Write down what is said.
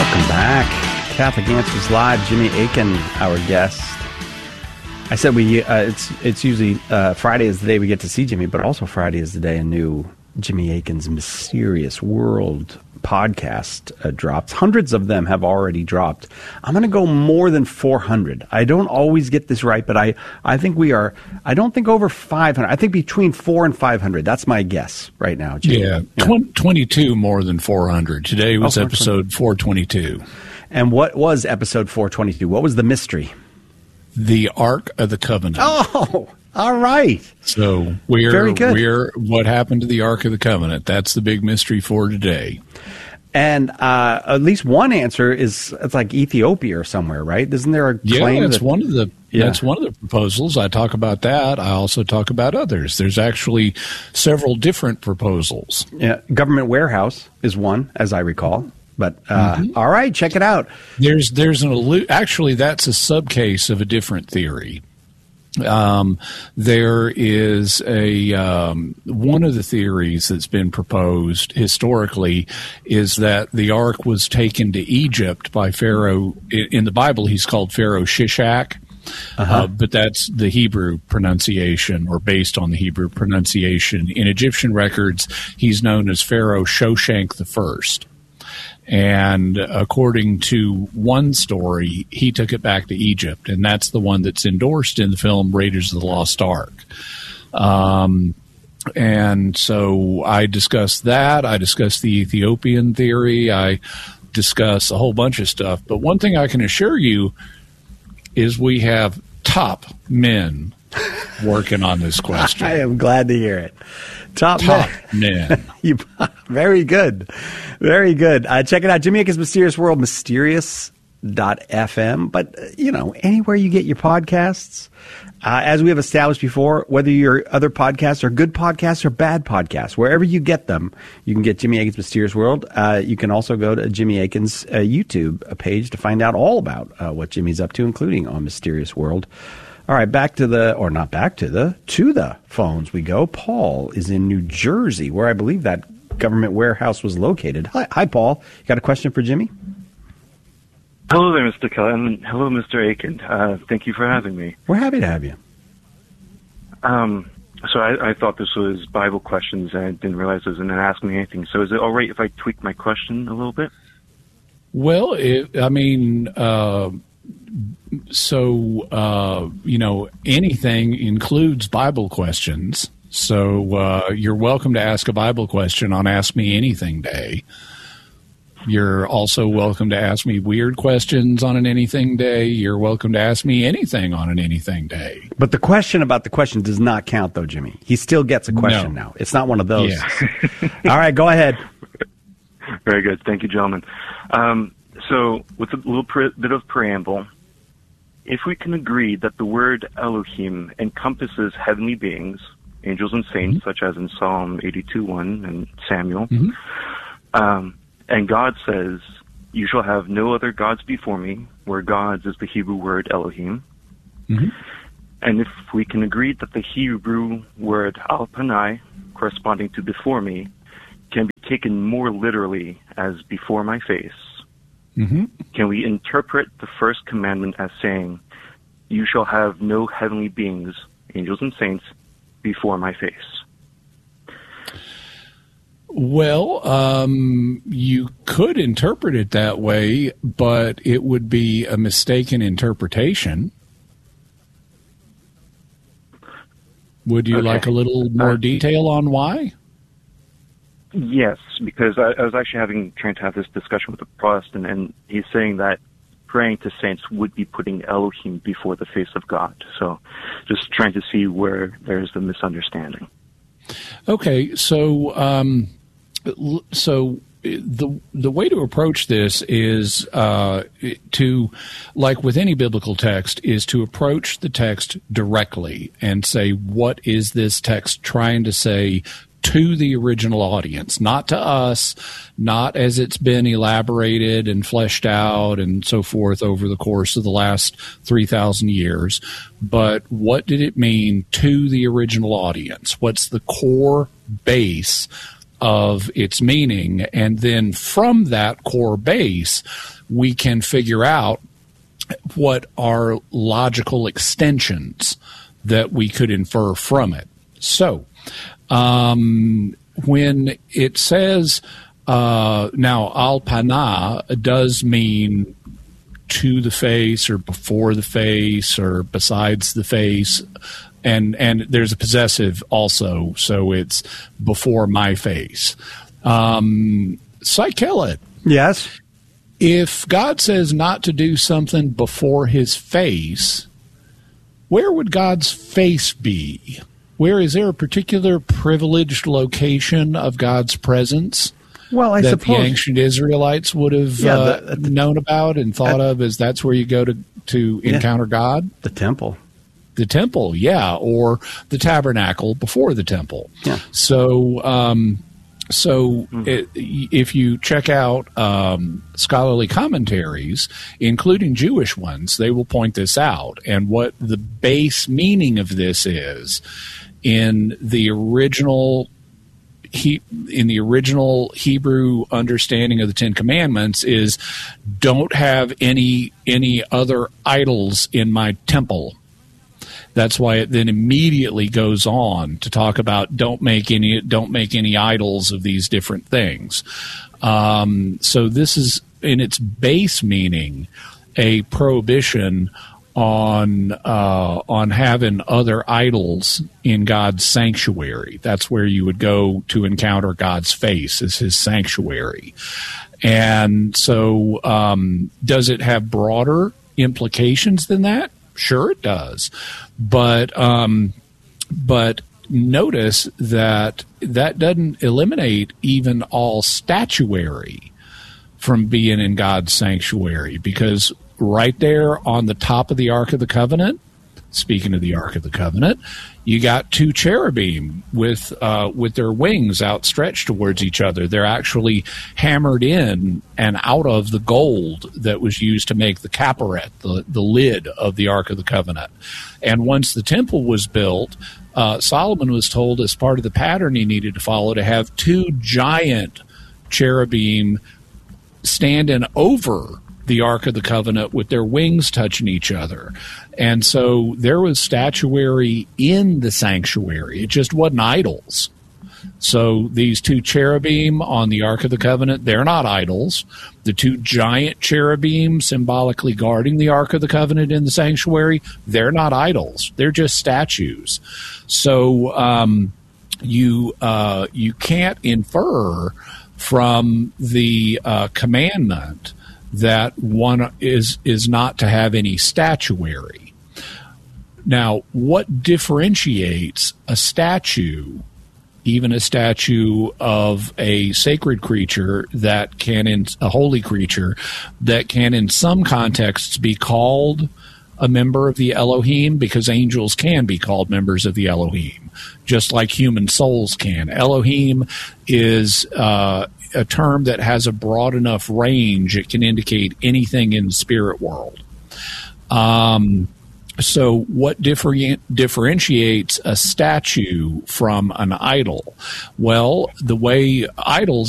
Welcome back. Catholic Answers Live. Jimmy Akin, our guest. I said it's usually Friday is the day we get to see Jimmy, but also Friday is the day a new Jimmy Akin's Mysterious World podcast drops. Hundreds of them have already dropped. I'm going to go more than 400. I don't always get this right, but I think we are. I don't think over 500. I think between 400 and 500. That's my guess right now, Jimmy. Yeah, 22 more than 400. Today was episode 422. And what was episode 422? What was the mystery? The Ark of the Covenant. Oh, all right. So Very good. What happened to the Ark of the Covenant? That's the big mystery for today. And at least one answer is it's like Ethiopia or somewhere, right? Isn't there a claim? That's one of the proposals. I talk about that. I also talk about others. There's actually several different proposals. Yeah, Government Warehouse is one, as I recall. But all right, check it out. There's actually that's a subcase of a different theory. There is one of the theories that's been proposed historically is that the ark was taken to Egypt by Pharaoh. In the Bible, he's called Pharaoh Shishak. But that's the Hebrew pronunciation, or based on the Hebrew pronunciation. In Egyptian records, he's known as Pharaoh Shoshank I. And according to one story, he took it back to Egypt, and that's the one that's endorsed in the film Raiders of the Lost Ark. And so I discussed that. I discussed the Ethiopian theory. I discuss a whole bunch of stuff. But one thing I can assure you is we have top men working on this question. I am glad to hear it. Top men. Very good. Very good. Check it out. Jimmy Akin's Mysterious World, mysterious.fm. But, anywhere you get your podcasts, as we have established before, whether your other podcasts are good podcasts or bad podcasts, wherever you get them, you can get Jimmy Akin's Mysterious World. You can also go to Jimmy Akin's YouTube page to find out all about what Jimmy's up to, including on Mysterious World. All right, to the phones we go. Paul is in New Jersey, where I believe that government warehouse was located. Hi, Paul. You got a question for Jimmy? Hello there, Mr. Cullen. Hello, Mr. Akin. Thank you for having me. We're happy to have you. So I thought this was Bible questions, and I didn't realize it was going to ask me anything. So is it all right if I tweak my question a little bit? Well, anything includes Bible questions. So you're welcome to ask a Bible question on Ask Me Anything Day. You're also welcome to ask me weird questions on an Anything Day. You're welcome to ask me anything on an Anything Day. But the question about the question does not count, though, Jimmy. He still gets a question now. It's not one of those. Yeah. All right, go ahead. Very good. Thank you, gentlemen. So with a little bit of preamble, if we can agree that the word Elohim encompasses heavenly beings, angels and saints, such as in Psalm 82:1 and Samuel, and God says, "You shall have no other gods before me," where gods is the Hebrew word Elohim. And if we can agree that the Hebrew word al-panai, corresponding to before me, can be taken more literally as before my face, can we interpret the first commandment as saying, "You shall have no heavenly beings, angels and saints, before my face"? Well, you could interpret it that way, but it would be a mistaken interpretation. Would you like a little more detail on why? Yes, because I was actually trying to have this discussion with a Protestant, and he's saying that praying to saints would be putting Elohim before the face of God. So just trying to see where there's the misunderstanding. Okay, so the way to approach this is to, like with any biblical text, is to approach the text directly and say, what is this text trying to say to the original audience, not to us, not as it's been elaborated and fleshed out and so forth over the course of the last 3,000 years, but what did it mean to the original audience? What's the core base of its meaning, and then from that core base, we can figure out what are logical extensions that we could infer from it. So, when it says, now al-pana does mean to the face or before the face or besides the face, and there's a possessive also, so it's before my face. Psychelet. Yes. If God says not to do something before his face, where would God's face be? Where is there a particular privileged location of God's presence? Well, I that suppose the ancient Israelites would have known about and thought of as that's where you go to encounter God? The temple. The temple, yeah, or the tabernacle before the temple. Yeah. If you check out scholarly commentaries, including Jewish ones, they will point this out. And what the base meaning of this is in the original Hebrew understanding of the Ten Commandments is don't have any other idols in my temple. That's why it then immediately goes on to talk about don't make any idols of these different things. So this is in its base meaning a prohibition on having other idols in God's sanctuary. That's where you would go to encounter God's face, is his sanctuary. And so does it have broader implications than that? Sure it does. But notice that doesn't eliminate even all statuary from being in God's sanctuary, because right there on the top of the Ark of the Covenant, speaking of the Ark of the Covenant, you got two cherubim with their wings outstretched towards each other. They're actually hammered in and out of the gold that was used to make the capparet, the lid of the Ark of the Covenant. And once the temple was built, Solomon was told as part of the pattern he needed to follow to have two giant cherubim standing over the Ark of the Covenant with their wings touching each other. And so there was statuary in the sanctuary. It just wasn't idols. So these two cherubim on the Ark of the Covenant, they're not idols. The two giant cherubim symbolically guarding the Ark of the Covenant in the sanctuary, they're not idols. They're just statues. So you can't infer from the commandment that one is not to have any statuary. Now, what differentiates a statue, even a statue of a sacred creature that can, a holy creature, that can in some contexts be called a member of the Elohim, because angels can be called members of the Elohim, just like human souls can. Elohim is a term that has a broad enough range, it can indicate anything in the spirit world. So what differentiates a statue from an idol? Well, the way idols